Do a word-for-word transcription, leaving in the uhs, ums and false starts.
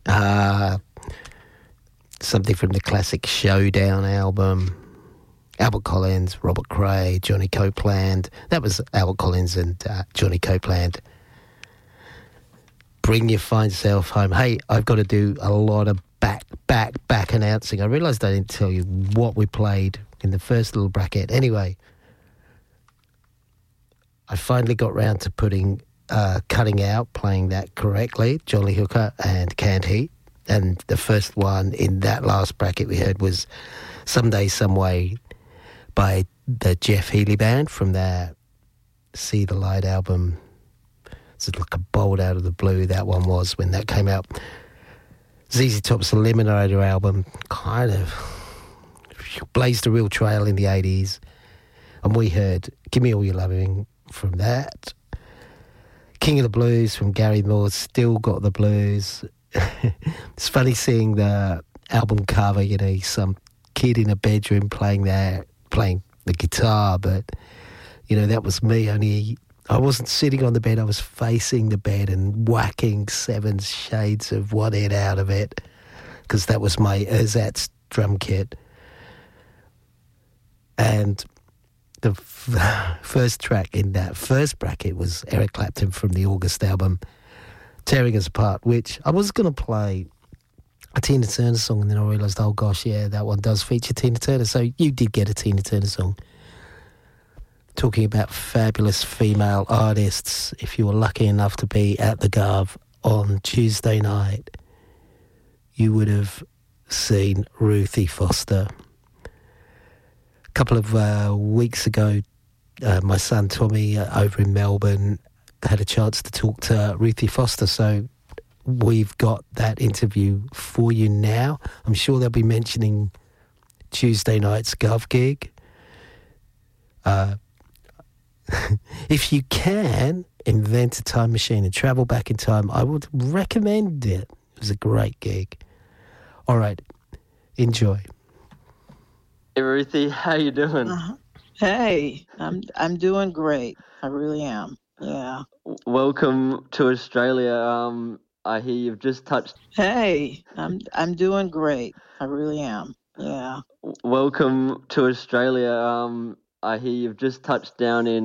Uh, something from the classic Showdown album. Albert Collins, Robert Cray, Johnny Copeland. That was Albert Collins and uh, Johnny Copeland. Bring Your Fine Self Home. Hey, I've got to do a lot of back, back, back announcing. I realised I didn't tell you what we played in the first little bracket. Anyway, I finally got round to putting, uh, cutting out, playing that correctly, Jolly Hooker and Can't He. And the first one in that last bracket we heard was Someday, Someway by the Jeff Healey Band from their See the Light album. It's like a bolt out of the blue, that one was, when that came out. Z Z Top's Eliminator album kind of blazed a real trail in the eighties. And we heard Give Me All Your Loving from that. King of the Blues from Gary Moore, Still Got the Blues. It's funny seeing the album cover, you know, some kid in a bedroom playing that, playing the guitar, but, you know, that was me, only I wasn't sitting on the bed, I was facing the bed and whacking Seven Shades of One Head out of it, because that was my Ersatz drum kit. And the f- first track in that first bracket was Eric Clapton from the August album, Tearing Us Apart, which I was going to play a Tina Turner song, and then I realised, oh gosh, yeah, that one does feature Tina Turner. So you did get a Tina Turner song. Talking about fabulous female artists, if you were lucky enough to be at the Gov on Tuesday night, you would have seen Ruthie Foster. A couple of uh, weeks ago, uh, my son Tommy uh, over in Melbourne had a chance to talk to Ruthie Foster, so we've got that interview for you now. I'm sure they'll be mentioning Tuesday night's Gov gig. Uh, if you can invent a time machine and travel back in time, I would recommend it. It was a great gig. All right, enjoy. Hey Ruthie, how you doing? Uh-huh. Hey, I'm I'm doing great. I really am. Yeah. Welcome to Australia. Um, I hear you've just touched. Hey, I'm I'm doing great. I really am. Yeah. Welcome to Australia. Um, I hear you've just touched down in